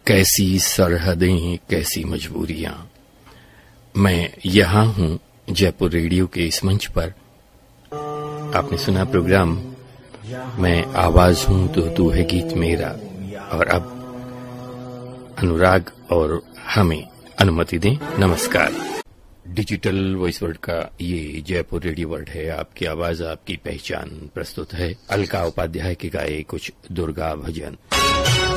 कैसी सरहदें, कैसी मजबूरियां। मैं यहां हूं जयपुर रेडियो के इस मंच पर। आपने सुना प्रोग्राम मैं आवाज हूं तो तू है गीत मेरा। और अब अनुराग और हमें अनुमति दें। नमस्कार। डिजिटल वॉइस वर्ल्ड का ये जयपुर रेडियो वर्ल्ड है। आपकी आवाज, आपकी पहचान। प्रस्तुत है अलका उपाध्याय के गाए कुछ दुर्गा भजन।